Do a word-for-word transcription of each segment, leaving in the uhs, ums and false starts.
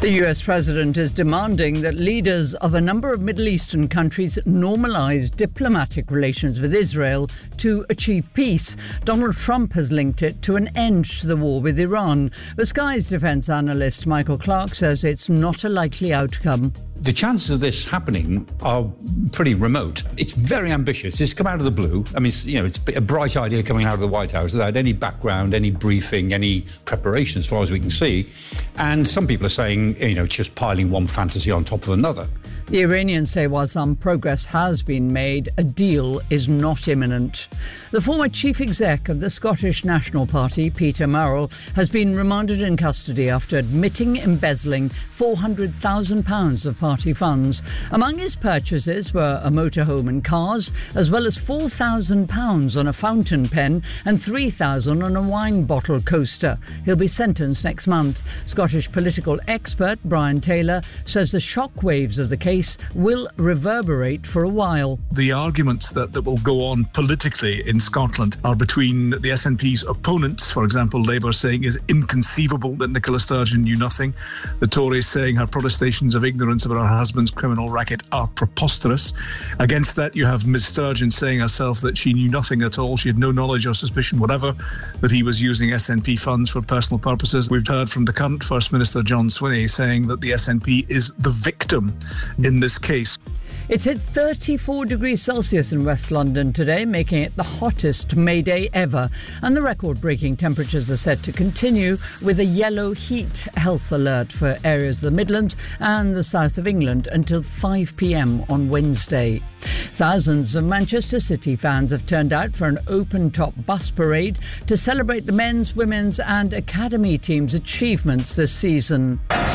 The U S president is demanding that leaders of a number of Middle Eastern countries normalise diplomatic relations with Israel to achieve peace. Donald Trump has linked it to an end to the war with Iran. The Sky's defence analyst Michael Clark says it's not a likely outcome. The chances of this happening are pretty remote. It's very ambitious. It's come out of the blue. I mean, you know, it's a bright idea coming out of the White House without any background, any briefing, any preparation, as far as we can see. And some people are saying, you know, it's just piling one fantasy on top of another. The Iranians say while some progress has been made, a deal is not imminent. The former chief exec of the Scottish National Party, Peter Murrell, has been remanded in custody after admitting embezzling four hundred thousand pounds of party funds. Among his purchases were a motorhome and cars, as well as four thousand pounds on a fountain pen and three thousand pounds on a wine bottle coaster. He'll be sentenced next month. Scottish political expert Brian Taylor says the shockwaves of the case will reverberate for a while. The arguments that, that will go on politically in Scotland are between the S N P's opponents, for example, Labour saying it's inconceivable that Nicola Sturgeon knew nothing, the Tories saying her protestations of ignorance about her husband's criminal racket are preposterous. Against that, you have Miz Sturgeon saying herself that she knew nothing at all, she had no knowledge or suspicion whatever that he was using S N P funds for personal purposes. We've heard from the current First Minister, John Swinney, saying that the S N P is the victim in this case. It's hit thirty-four degrees Celsius in West London today, making it the hottest May Day ever. And the record-breaking temperatures are set to continue with a yellow heat health alert for areas of the Midlands and the south of England until five p.m. on Wednesday. Thousands of Manchester City fans have turned out for an open-top bus parade to celebrate the men's, women's and academy teams' achievements this season.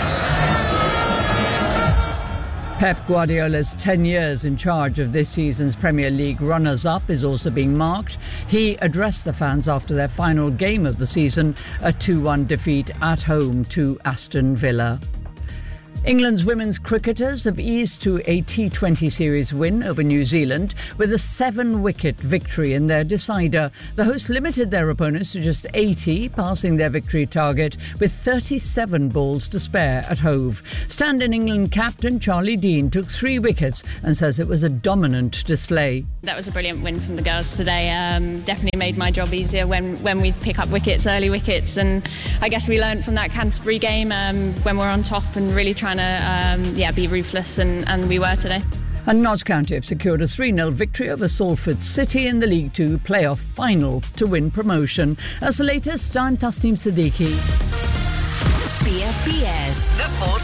Pep Guardiola's ten years in charge of this season's Premier League runners-up is also being marked. He addressed the fans after their final game of the season, a two one defeat at home to Aston Villa. England's women's cricketers have eased to a T twenty series win over New Zealand with a seven-wicket victory in their decider. The hosts limited their opponents to just eighty, passing their victory target with thirty-seven balls to spare at Hove. Stand-in England captain Charlie Dean took three wickets and says it was a dominant display. That was a brilliant win from the girls today. Um, definitely made my job easier when, when we pick up wickets, early wickets, and I guess we learned from that Canterbury game um, when we're on top and really trying to um, yeah, be ruthless, and, and we were today. And Notts County have secured a three nil victory over Salford City in the League Two playoff final to win promotion. As the latest, I'm Tasneem Siddiqui. B F B S, the fourth